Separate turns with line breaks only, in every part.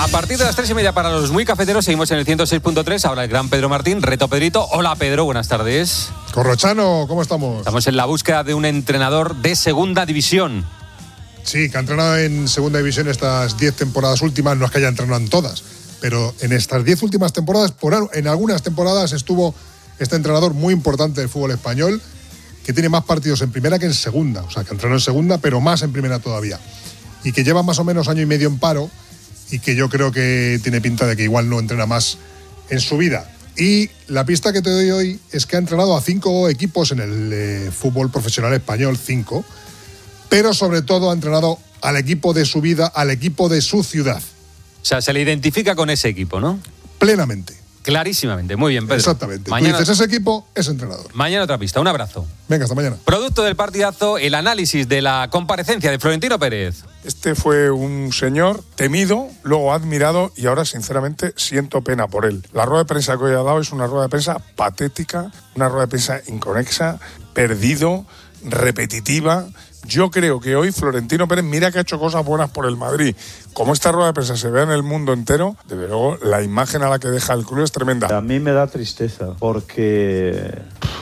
A partir de las 3:30 para los muy cafeteros seguimos en el 106.3. Ahora el gran Pedro Martín, reto Pedrito. Hola Pedro, buenas tardes.
Corrochano, ¿cómo estamos?
Estamos en la búsqueda de un entrenador de segunda división.
Sí, que ha entrenado en segunda división estas 10 temporadas últimas. No es que haya entrenado en todas, pero en estas 10 últimas temporadas, en algunas temporadas estuvo este entrenador muy importante del fútbol español, que tiene más partidos en primera que en segunda. O sea, que entrenó en segunda, pero más en primera todavía. Y que lleva más o menos año y medio en paro, y que yo creo que tiene pinta de que igual no entrena más en su vida. Y la pista que te doy hoy es que ha entrenado a 5 equipos en el fútbol profesional español, 5, pero sobre todo ha entrenado al equipo de su vida, al equipo de su ciudad.
O sea, se le identifica con ese equipo, ¿no?
Plenamente.
Clarísimamente, muy bien, Pedro.
Exactamente.
Mañana,
tú dices, ese equipo es entrenador.
Mañana otra pista, un abrazo.
Venga, hasta mañana.
Producto del partidazo, el análisis de la comparecencia de Florentino Pérez.
Este fue un señor temido, luego admirado y ahora sinceramente siento pena por él. La rueda de prensa que hoy ha dado es una rueda de prensa patética, una rueda de prensa inconexa, perdido, repetitiva. Yo creo que hoy Florentino Pérez, mira que ha hecho cosas buenas por el Madrid. Como esta rueda de prensa se ve en el mundo entero, desde luego la imagen a la que deja el club es tremenda.
A mí me da tristeza porque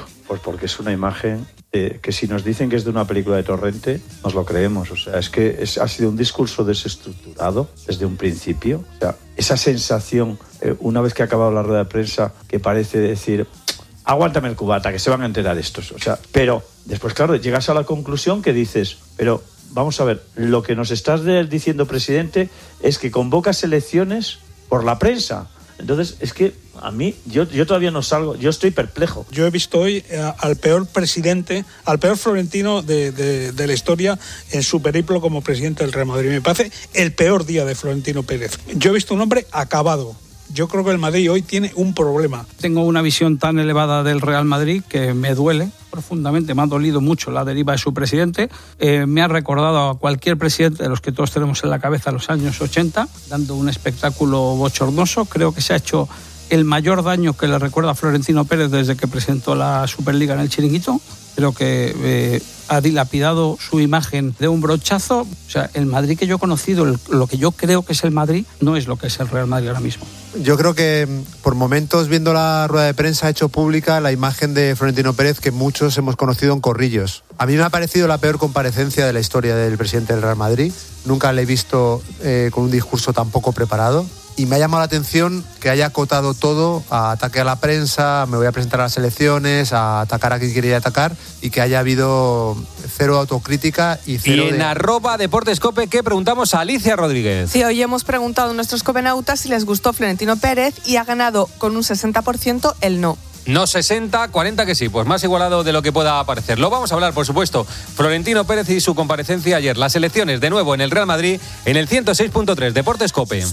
es una imagen que si nos dicen que es de una película de Torrente, nos lo creemos. O sea, es que ha sido un discurso desestructurado desde un principio. O sea, esa sensación, una vez que ha acabado la rueda de prensa, que parece decir, aguántame el cubata, que se van a enterar estos. O sea, pero después, claro, llegas a la conclusión que dices, pero vamos a ver, lo que nos estás diciendo, presidente, es que convocas elecciones por la prensa. Entonces, es que a mí, yo todavía no salgo, yo estoy perplejo.
Yo he visto hoy al peor presidente, al peor Florentino de la historia en su periplo como presidente del Real Madrid. Me parece el peor día de Florentino Pérez. Yo he visto un hombre acabado. Yo creo que el Madrid hoy tiene un problema.
Tengo una visión tan elevada del Real Madrid que me duele profundamente, me ha dolido mucho la deriva de su presidente. Me ha recordado a cualquier presidente de los que todos tenemos en la cabeza en los años 80, dando un espectáculo bochornoso. Creo que se ha hecho el mayor daño que le recuerda a Florentino Pérez desde que presentó la Superliga en el Chiringuito. Creo que ha dilapidado su imagen de un brochazo. O sea, el Madrid que yo he conocido, lo que yo creo que es el Madrid, no es lo que es el Real Madrid ahora mismo.
Yo creo que por momentos, viendo la rueda de prensa, ha hecho pública la imagen de Florentino Pérez que muchos hemos conocido en Corrillos. A mí me ha parecido la peor comparecencia de la historia del presidente del Real Madrid. Nunca le he visto con un discurso tan poco preparado. Y me ha llamado la atención que haya acotado todo a ataque a la prensa, me voy a presentar a las elecciones, a atacar a quien quería atacar, y que haya habido cero autocrítica y cero.
Y en @DeportesCope, ¿qué preguntamos a Alicia Rodríguez?
Sí, hoy hemos preguntado a nuestros copenautas si les gustó Florentino Pérez y ha ganado con un 60% el no.
No 60, 40 que sí, pues más igualado de lo que pueda parecer. Lo vamos a hablar, por supuesto. Florentino Pérez y su comparecencia ayer. Las elecciones de nuevo en el Real Madrid en el 106.3 Deportes Cope.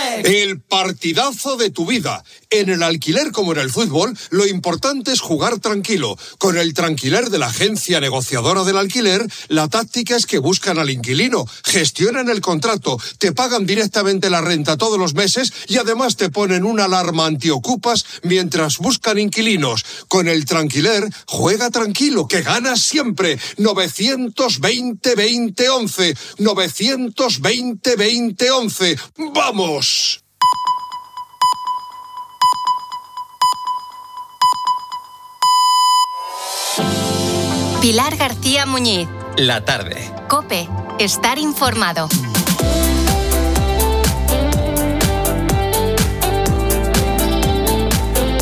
El partidazo de tu vida. En el alquiler como en el fútbol, lo importante es jugar tranquilo. Con el Tranquiler de la agencia negociadora del alquiler, la táctica es que buscan al inquilino, gestionan el contrato, te pagan directamente la renta todos los meses y además te ponen una alarma antiocupas mientras buscan inquilinos. Con el Tranquiler, juega tranquilo, que ganas siempre. 920-2011. 920-2011. ¡Vamos!
Pilar García Muñiz.
La tarde.
COPE. Estar informado.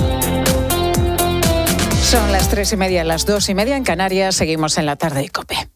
Son las 3:30, las 2:30 en Canarias. Seguimos en la tarde de COPE.